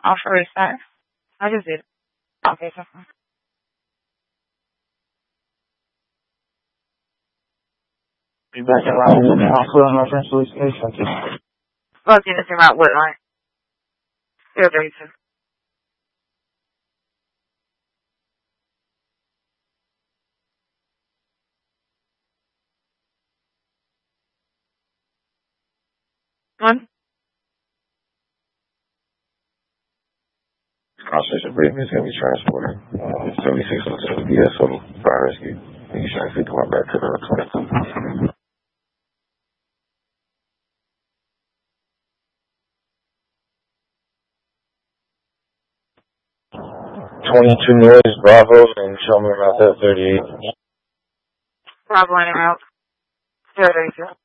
I'll restart. I just did. Okay, so Be back at line with the hospital in reference to his case. fuck anything about what line? 032. One. Conversation Brittany is going to be transported. 76 to the BSO fire rescue. He's trying to come back to the 22. 22 noise, Bravo, and show me about that 38. Bravo in and out. 032.